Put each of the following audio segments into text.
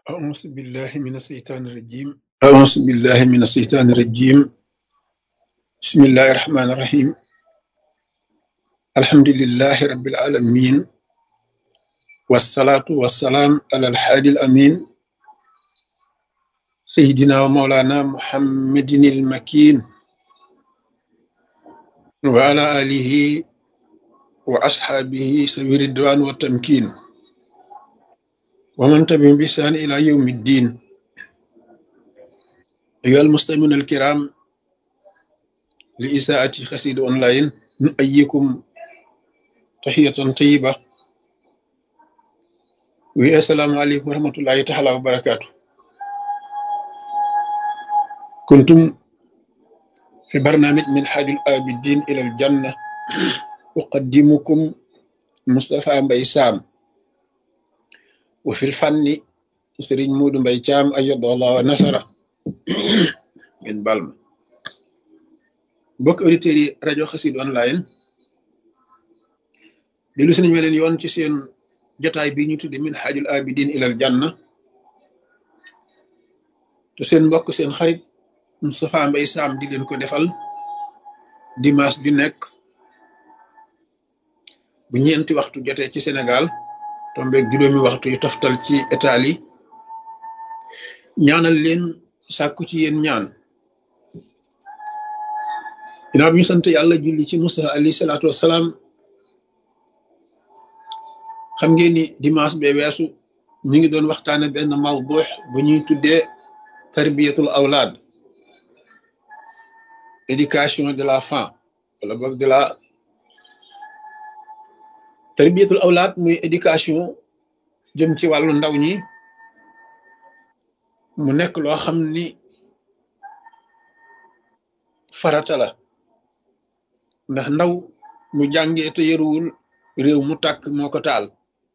أعوذ بالله من الشيطان الرجيم أعوذ بالله من الشيطان الرجيم بسم الله الرحمن الرحيم الحمد لله رب العالمين والصلاة والسلام على الحادي الأمين سيدنا ومولانا محمد المكين وعلى آله وأصحابه سبيل الرضوان والتمكين ومن تبعهم بإحسان إلى يوم الدين أيها المستمعون الكرام لإذاعة قصيدة أونلاين نؤيكم تحية طيبة والسلام عليكم ورحمة الله تعالى وبركاته. كنتم في برنامج من حاج الآبدين إلى الجنة، أقدمكم مصطفى مباي سام، وفي الفن سرين مود مباي شام أيد الله ونصره من بالم. بوك أوديتيري راديو قصيدة أونلاين ديلو سن ميلن يون ci seen jotaay bi ñu tudde min haajul abidin ilal janna te seen mbokk seen xarit Moustapha Mbaye Sam di leen ko defal dimanche ju nekk bu ñeenti waxtu jotee ci Sénégal tombeeg juróomi waxtu yu toftal ci Italie ñaanal leen sàkku ci yéen ñaan ginnaaw bi ñu sant yàlla julli ci Musa alayhi salaatu wassalaam. xam ngeen ni dimanche bee weesu ñu ngi doon waxtaane benn mawdu bu ñuy tuddee tarbiyatul awlaad, éducation de l'enfant wala boog de la tarbiyatul awlaad muy éducation jëm ci wàllu ndaw ñi. mu nekk loo xam ni farata la, ndax ndaw mu jàngee te yaruwul réew mu tàkk moo ko taal.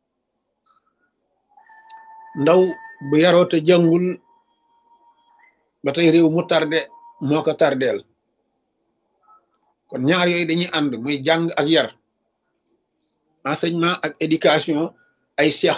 ndaw bu yaroo te jàngul ba tey réew mu tarde moo ko tardeel. kon ñaar yooyu dañuy ànd muy jàng ak yar, enseignement ak éducation ay seex